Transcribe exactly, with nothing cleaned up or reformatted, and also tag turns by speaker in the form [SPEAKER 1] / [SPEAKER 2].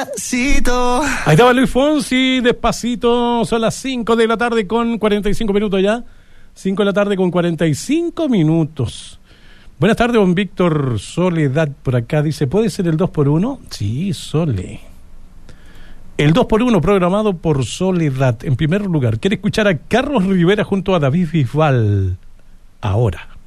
[SPEAKER 1] Despacito.
[SPEAKER 2] Ahí estaba Luis Fonsi, Despacito. Son las cinco de la tarde con cuarenta y cinco minutos ya. cinco de la tarde con cuarenta y cinco minutos. Buenas tardes, don Víctor Soledad por acá. Dice, ¿puede ser el dos por uno? Sí, Sole. El dos por uno programado por Soledad. En primer lugar, quiere escuchar a Carlos Rivera junto a David Bisbal. Ahora.